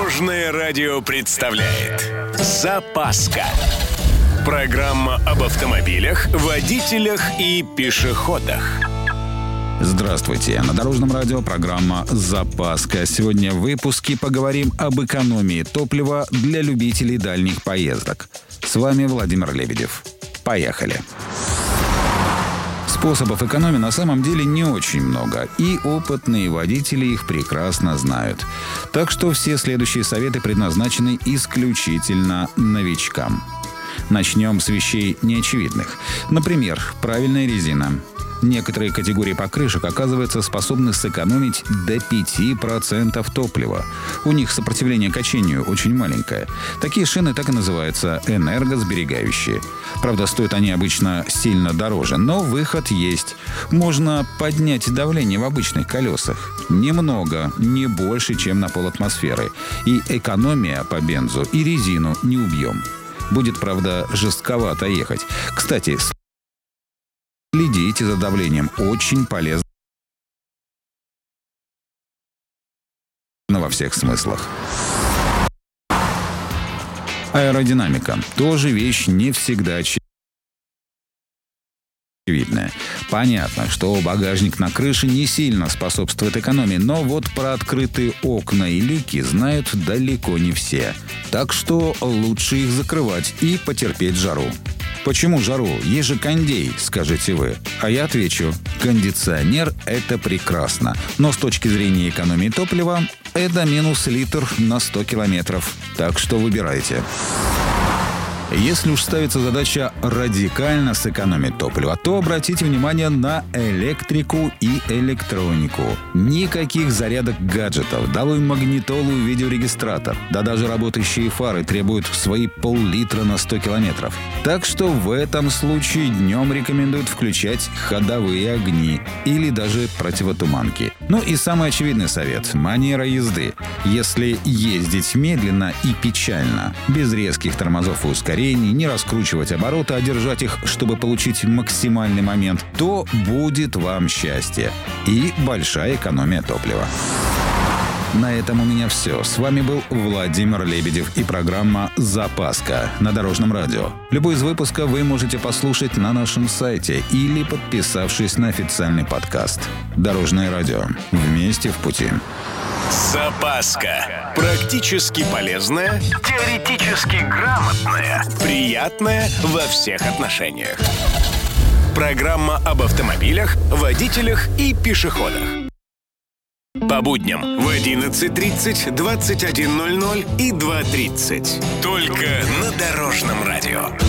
Дорожное радио представляет «Запаска». Программа об автомобилях, водителях и пешеходах. Здравствуйте! На Дорожном радио программа «Запаска». Сегодня в выпуске поговорим об экономии топлива для любителей дальних поездок. С вами Владимир Лебедев. Поехали! Способов экономии на самом деле не очень много, и опытные водители их прекрасно знают. Так что все следующие советы предназначены исключительно новичкам. Начнем с вещей неочевидных. Например, правильная резина. Некоторые категории покрышек, оказывается, способны сэкономить до 5% топлива. У них сопротивление качению очень маленькое. Такие шины так и называются – энергосберегающие. Правда, стоят они обычно сильно дороже, но выход есть. Можно поднять давление в обычных колесах. Немного, не больше, чем на пол-атмосферы. И экономия по бензу, и резину не убьем. Будет, правда, жестковато ехать. Кстати, следите за давлением, очень полезно во всех смыслах. Аэродинамика. Тоже вещь не всегда очевидная. Понятно, что багажник на крыше не сильно способствует экономии, но вот про открытые окна и люки знают далеко не все. Так что лучше их закрывать и потерпеть жару. Почему жару? Есть же кондей, скажете вы. А я отвечу, кондиционер – это прекрасно. Но с точки зрения экономии топлива, это минус литр на 100 километров. Так что выбирайте. Если уж ставится задача радикально сэкономить топливо, то обратите внимание на электрику и электронику. Никаких зарядок гаджетов, долой магнитолу и видеорегистратор. Да даже работающие фары требуют свои пол-литра на 100 километров. Так что в этом случае днем рекомендуют включать ходовые огни или даже противотуманки. Ну и самый очевидный совет – манера езды. Если ездить медленно и печально, без резких тормозов и ускорений, не раскручивать обороты, а держать их, чтобы получить максимальный момент, то будет вам счастье и большая экономия топлива. На этом у меня все. С вами был Владимир Лебедев и программа «Запаска» на Дорожном радио. Любой из выпусков вы можете послушать на нашем сайте или подписавшись на официальный подкаст. Дорожное радио. Вместе в пути. «Запаска». Практически полезная, теоретически грамотная, приятная во всех отношениях. Программа об автомобилях, водителях и пешеходах. По будням в 11:30, 21:00 и 2:30. Только на Дорожном радио.